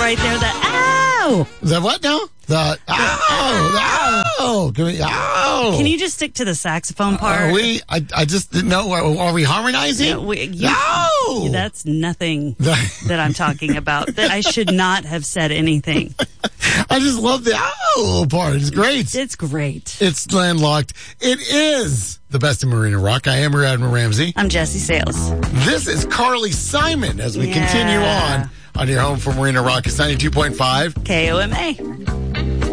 right there. The ow! The what now? The ow! Can you just stick to the saxophone part? I just didn't know. Are we harmonizing? No! That's nothing that I'm talking about. That I should not have said anything. I just love the ow part. It's great. It's great. It's landlocked. It is the best in Marina Rock. I am Rear Admiral Ramsey. I'm Jesse Sales. This is Carly Simon as we continue on your home from Marina Rock. It's 92.5 KOMA.